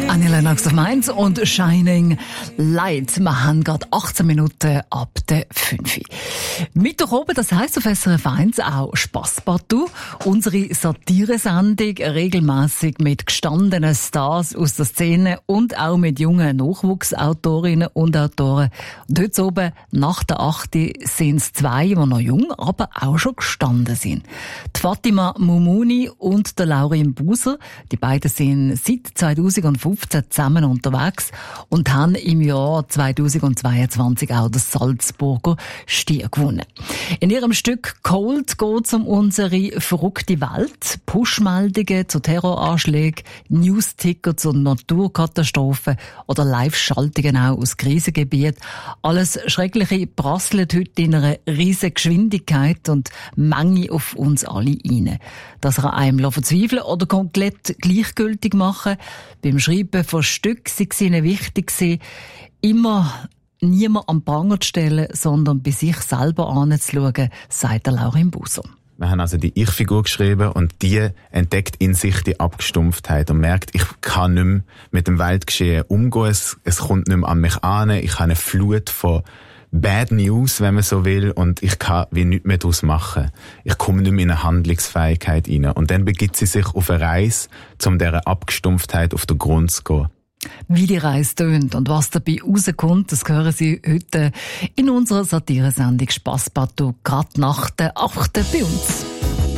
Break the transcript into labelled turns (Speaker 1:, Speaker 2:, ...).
Speaker 1: Annie Lennox auf Mainz und Shining Light. Wir haben gerade 18 Minuten ab der 5. Mittwoch oben, das heisst auf SRF 1 auch Spasspartout. Unsere Satire-Sendung, regelmässig mit gestandenen Stars aus der Szene und auch mit jungen Nachwuchsautorinnen und Autoren. Und heute oben, nach der 8. sind es zwei, die noch jung, aber auch schon gestanden sind. Die Fatima Mumuni und der Laurin Buser. Die beiden sind seit 2015 zusammen unterwegs und haben im Jahr 2022 auch das Salzburger Stier gewonnen. In ihrem Stück Cold geht es um unsere verrückte Welt. Push-Meldungen zu Terroranschlägen, News-Ticker zu Naturkatastrophen oder Live-Schaltungen auch aus Krisengebieten. Alles Schreckliche prasselt heute in einer riesigen Geschwindigkeit und Menge auf uns alle rein. Das kann einem verzweifeln oder komplett gleichgültig machen. Beim Schreiben von Stück sei es ihnen wichtig, immer niemand am Pranger zu stellen, sondern bei sich selber anzuschauen, sagt der Laurin Buser.
Speaker 2: Wir haben also die Ich-Figur geschrieben und die entdeckt in sich die Abgestumpftheit und merkt, ich kann nicht mehr mit dem Weltgeschehen umgehen, es kommt nicht mehr an mich an, ich habe eine Flut von Bad News, wenn man so will, und ich kann wie nichts mehr daraus machen. Ich komme nicht mehr in eine Handlungsfähigkeit rein. Und dann begibt sie sich auf eine Reise, um dieser Abgestumpftheit auf den Grund zu gehen.
Speaker 1: Wie die Reise tönt und was dabei rauskommt, das hören Sie heute in unserer Satire-Sendung Spasspartout, gerade nach der 8. bei uns.